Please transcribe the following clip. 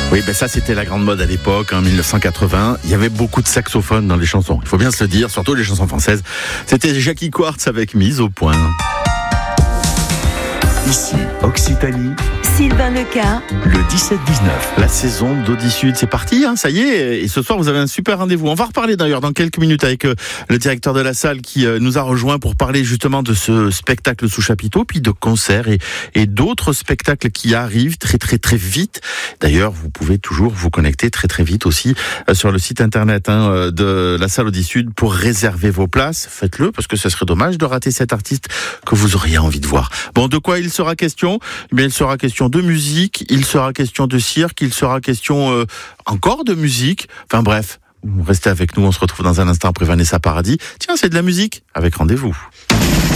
Oui, ben ça c'était la grande mode à l'époque, en 1980. Il y avait beaucoup de saxophones dans les chansons. Il faut bien se le dire, surtout les chansons françaises. C'était Jackie Quartz avec Mise au point. Ici, Occitanie, Sylvain Leca, le 17-19. La saison d'Audi-Sud, c'est parti, hein, ça y est. Et ce soir, vous avez un super rendez-vous. On va reparler d'ailleurs dans quelques minutes avec le directeur de la salle qui nous a rejoint pour parler justement de ce spectacle sous chapiteau, puis de concerts et d'autres spectacles qui arrivent très très très vite. D'ailleurs, vous pouvez toujours vous connecter très très vite aussi sur le site internet de la salle Audi-Sud pour réserver vos places. Faites-le parce que ce serait dommage de rater cet artiste que vous auriez envie de voir. Bon, de quoi il sera question? Eh bien, il sera question de musique, il sera question de cirque, il sera question encore de musique. Enfin bref, restez avec nous, on se retrouve dans un instant après Vanessa Paradis. Tiens, c'est de la musique avec Rendez-vous.